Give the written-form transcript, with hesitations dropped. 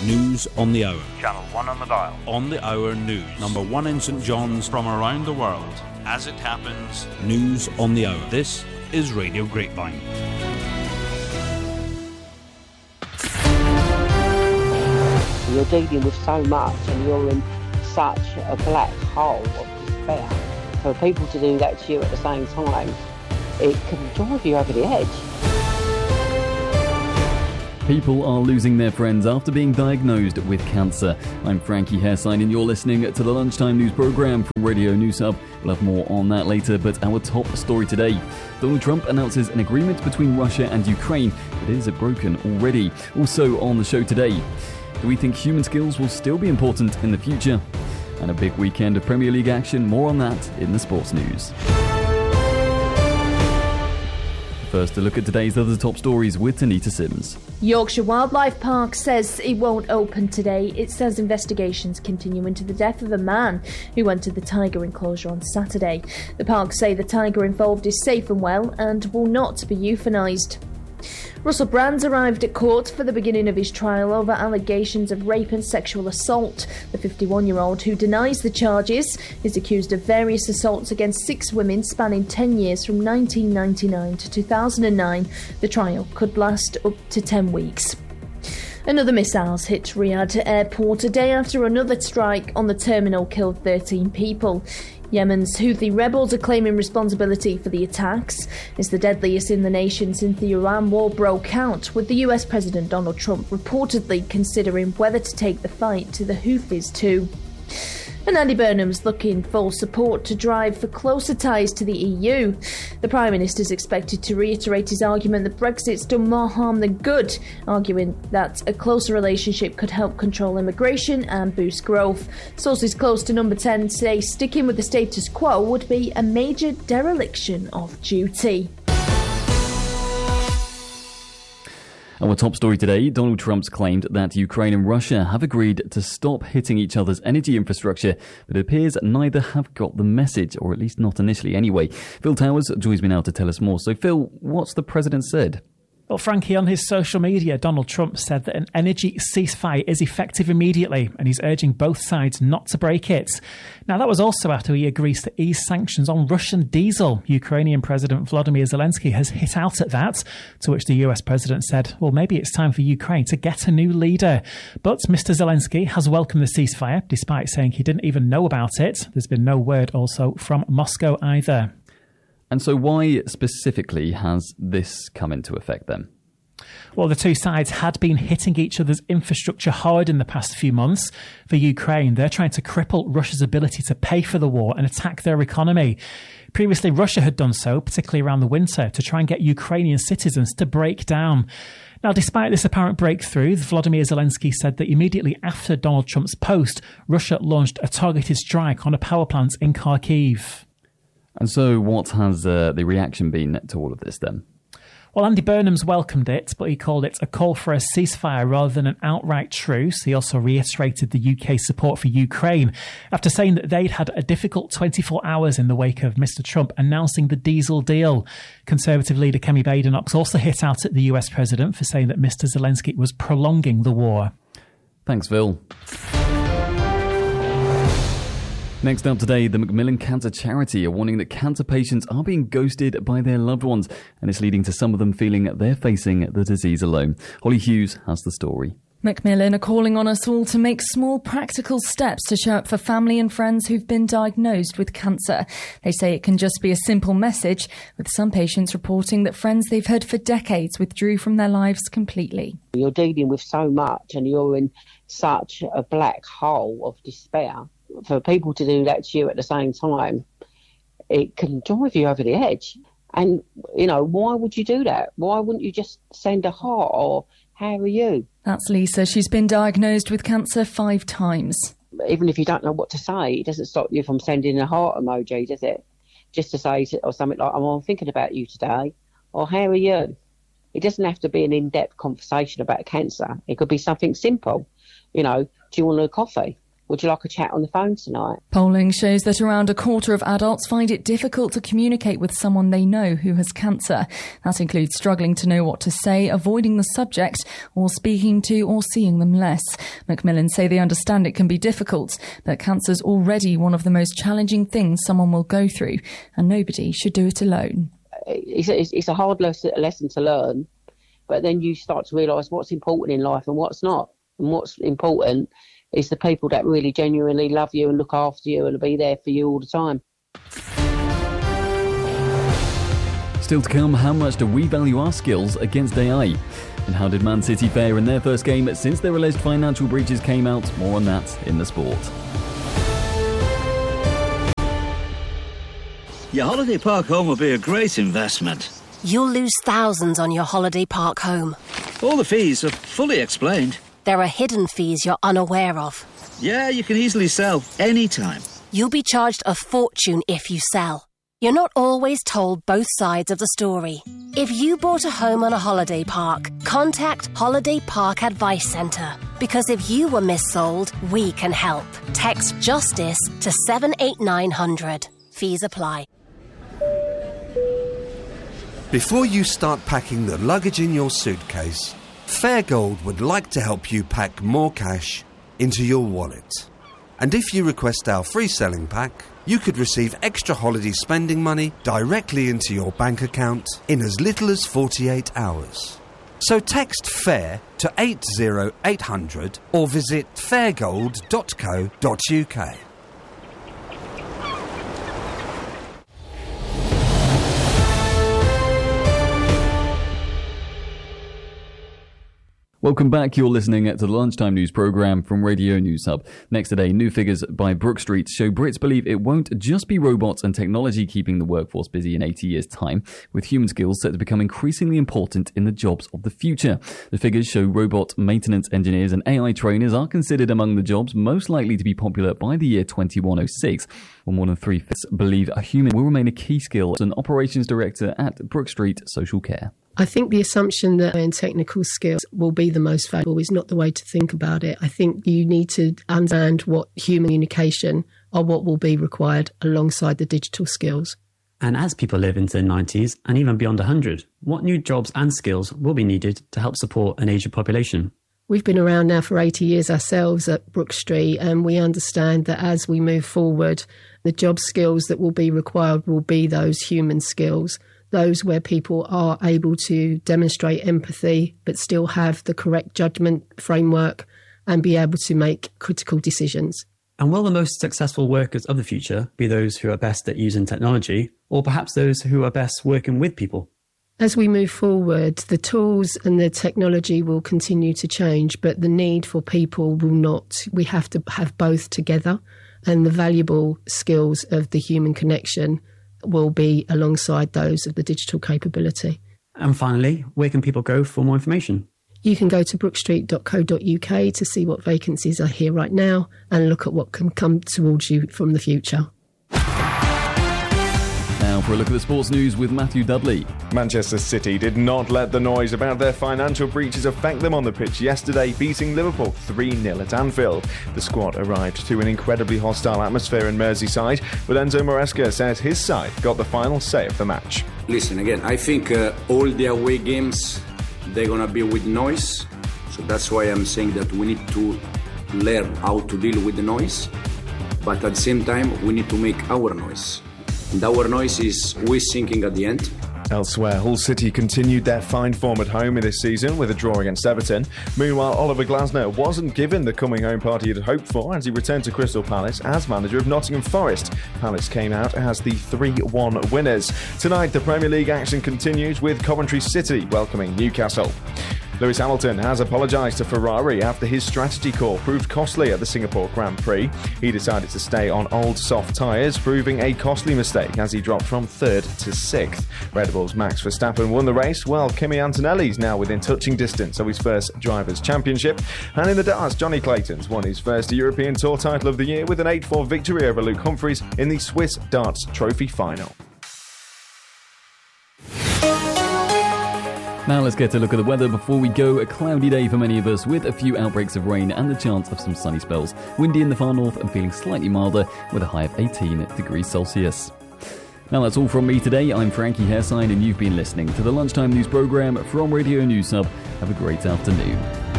News on the hour. Channel 1 on the dial. On the hour news. Number 1 in St John's. From around the world. As it happens. News on the hour. This is Radio Grapevine. You're dealing with so much and you're in such a black hole of despair. For people to do that to you at the same time, it can drive you over the edge. People are losing their friends after being diagnosed with cancer. I'm Frankie Hairsine and you're listening to the Lunchtime News programme from Radio News Hub. We'll have more on that later, but our top story today. Donald Trump announces an agreement between Russia and Ukraine, but is it broken already? Also on the show today, do we think human skills will still be important in the future? And a big weekend of Premier League action. More on that in the sports news. First, a look at today's other top stories with Tanita Sims. Yorkshire Wildlife Park says it won't open today. It says investigations continue into the death of a man who entered the tiger enclosure on Saturday. The park say the tiger involved is safe and well and will not be euthanised. Russell Brand arrived at court for the beginning of his trial over allegations of rape and sexual assault. The 51-year-old, who denies the charges, is accused of various assaults against 6 women spanning 10 years from 1999 to 2009. The trial could last up to 10 weeks. Another missiles hit Riyadh airport a day after another strike on the terminal killed 13 people. Yemen's Houthi rebels are claiming responsibility for the attacks. It's the deadliest in the nation since the Iran war broke out, with the US President Donald Trump reportedly considering whether to take the fight to the Houthis too. And Andy Burnham's looking for support to drive for closer ties to the EU. The Prime Minister is expected to reiterate his argument that Brexit's done more harm than good, arguing that a closer relationship could help control immigration and boost growth. Sources close to Number 10 say sticking with the status quo would be a major dereliction of duty. Our top story today, Donald Trump's claimed that Ukraine and Russia have agreed to stop hitting each other's energy infrastructure, but it appears neither have got the message, or at least not initially anyway. Phil Towers joins me now to tell us more. So Phil, what's the president said? Well, Frankie, on his social media, Donald Trump said that an energy ceasefire is effective immediately, and he's urging both sides not to break it. Now, that was also after he agrees to ease sanctions on Russian diesel. Ukrainian President Volodymyr Zelensky has hit out at that, to which the US president said, well, maybe it's time for Ukraine to get a new leader. But Mr. Zelensky has welcomed the ceasefire, despite saying he didn't even know about it. There's been no word also from Moscow either. And so why specifically has this come into effect then? Well, the two sides had been hitting each other's infrastructure hard in the past few months. For Ukraine, they're trying to cripple Russia's ability to pay for the war and attack their economy. Previously, Russia had done so, particularly around the winter, to try and get Ukrainian citizens to break down. Now, despite this apparent breakthrough, Volodymyr Zelensky said that immediately after Donald Trump's post, Russia launched a targeted strike on a power plant in Kharkiv. And so what has the reaction been to all of this then? Well, Andy Burnham's welcomed it, but he called it a call for a ceasefire rather than an outright truce. He also reiterated the UK's support for Ukraine after saying that they'd had a difficult 24 hours in the wake of Mr. Trump announcing the diesel deal. Conservative leader Kemi Badenoch also hit out at the US president for saying that Mr. Zelensky was prolonging the war. Thanks, Phil. Next up today, the Macmillan Cancer Charity are warning that cancer patients are being ghosted by their loved ones, and it's leading to some of them feeling they're facing the disease alone. Holly Hughes has the story. Macmillan are calling on us all to make small practical steps to show up for family and friends who've been diagnosed with cancer. They say it can just be a simple message, with some patients reporting that friends they've heard for decades withdrew from their lives completely. You're dealing with so much and you're in such a black hole of despair. For people to do that to you at the same time, it can drive you over the edge. And, you know, why would you do that? Why wouldn't you just send a heart or how are you? That's Lisa. She's been diagnosed with cancer 5 times. Even if you don't know what to say, it doesn't stop you from sending a heart emoji, does it? Just to say or something like, oh, I'm thinking about you today, or how are you? It doesn't have to be an in-depth conversation about cancer. It could be something simple. You know, do you want a coffee? would you like a chat on the phone tonight? Polling shows that around a quarter of adults find it difficult to communicate with someone they know who has cancer. That includes struggling to know what to say, avoiding the subject, or speaking to or seeing them less. Macmillan say they understand it can be difficult, but cancer's already one of the most challenging things someone will go through, and nobody should do it alone. It's a hard lesson to learn, but then you start to realise what's important in life and what's not. And what's important is the people that really genuinely love you and look after you and will be there for you all the time. Still to come, how much do we value our skills against AI? And how did Man City fare in their first game since their alleged financial breaches came out? More on that in the sport. Your holiday park home will be a great investment. You'll lose thousands on your holiday park home. All the fees are fully explained. There are hidden fees you're unaware of. Yeah, you can easily sell anytime. You'll be charged a fortune if you sell. You're not always told both sides of the story. If you bought a home on a holiday park, contact Holiday Park Advice Centre. Because if you were missold, we can help. Text JUSTICE to 78900. Fees apply. Before you start packing the luggage in your suitcase, Fairgold would like to help you pack more cash into your wallet. And if you request our free selling pack, you could receive extra holiday spending money directly into your bank account in as little as 48 hours. So text FAIR to 80800 or visit fairgold.co.uk. Welcome back. You're listening to the Lunchtime News programme from Radio News Hub. Next today, new figures by Brook Street show Brits believe it won't just be robots and technology keeping the workforce busy in 80 years' time, with human skills set to become increasingly important in the jobs of the future. The figures show robot maintenance engineers and AI trainers are considered among the jobs most likely to be popular by the year 2106, while more than 3/5 believe a human will remain a key skill. An operations director at Brook Street Social Care. I think the assumption that technical skills will be the most valuable is not the way to think about it. I think you need to understand what human communication or what will be required alongside the digital skills. And as people live into their 90s and even beyond 100, what new jobs and skills will be needed to help support an aging population? We've been around now for 80 years ourselves at Brook Street, and we understand that as we move forward, the job skills that will be required will be those human skills. Those where people are able to demonstrate empathy but still have the correct judgment framework and be able to make critical decisions. And will the most successful workers of the future be those who are best at using technology, or perhaps those who are best working with people? As we move forward, the tools and the technology will continue to change, but the need for people will not. We have to have both together, and the valuable skills of the human connection will be alongside those of the digital capability. And finally, where can people go for more information? You can go to brookstreet.co.uk to see what vacancies are here right now and look at what can come towards you from the future. Now for a look at the sports news with Matthew Dudley. Manchester City did not let the noise about their financial breaches affect them on the pitch yesterday, beating Liverpool 3-0 at Anfield. The squad arrived to an incredibly hostile atmosphere in Merseyside, but Enzo Maresca says his side got the final say of the match. Listen, again, I think all the away games, they're going to be with noise. So that's why I'm saying that we need to learn how to deal with the noise. But at the same time, we need to make our noise. And our noise is we're sinking at the end. Elsewhere, Hull City continued their fine form at home in this season with a draw against Everton. Meanwhile, Oliver Glasner wasn't given the coming home party he had hoped for as he returned to Crystal Palace as manager of Nottingham Forest. Palace came out as the 3-1 winners. Tonight, the Premier League action continues with Coventry City welcoming Newcastle. Lewis Hamilton has apologised to Ferrari after his strategy call proved costly at the Singapore Grand Prix. He decided to stay on old soft tyres, proving a costly mistake as he dropped from 3rd to 6th. Red Bull's Max Verstappen won the race, while Kimi Antonelli's now within touching distance of his first Drivers' Championship. And in the darts, Johnny Clayton's won his first European Tour title of the year with an 8-4 victory over Luke Humphries in the Swiss Darts Trophy final. Now let's get a look at the weather before we go. A cloudy day for many of us with a few outbreaks of rain and the chance of some sunny spells. Windy in the far north and feeling slightly milder with a high of 18 degrees Celsius. Now that's all from me today. I'm Frankie Hairsine and you've been listening to the Lunchtime News Programme from Radio News Hub. Have a great afternoon.